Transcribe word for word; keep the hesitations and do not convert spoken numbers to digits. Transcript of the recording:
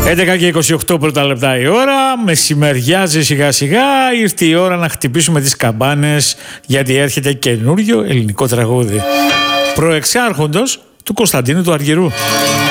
έντεκα και είκοσι οκτώ πρώτα λεπτά η ώρα, μεσημεριάζει σιγά σιγά, ήρθε η ώρα να χτυπήσουμε τις καμπάνες γιατί έρχεται καινούριο ελληνικό τραγούδι. Προεξάρχοντος του Κωνσταντίνου του Αργυρού.